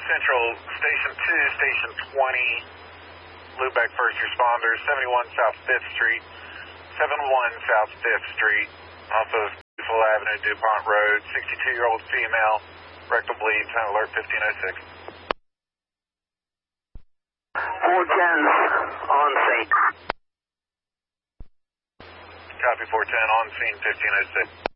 Central, Station 2, Station 20, loopback first responders, 71 South 5th Street, 71 South 5th Street, also Full Avenue, DuPont Road, 62-year-old female, rectal bleed, time alert 1506. 410 on scene. Copy 410, on scene 1506.